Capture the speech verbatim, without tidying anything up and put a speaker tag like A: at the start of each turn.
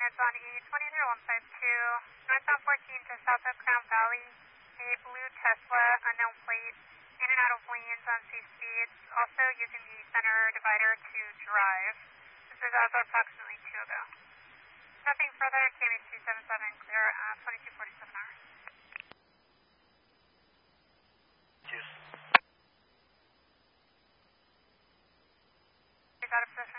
A: guides on E two zero one five two, northbound fourteen to south of Crown Valley, a blue Tesla, unknown plate, in and out of lanes on safe speeds, also using the center divider to drive. This is as of approximately two ago. Nothing further, K M H two seven seven, clear at twenty-two forty-seven hours.
B: Cheers.
A: Is that a position?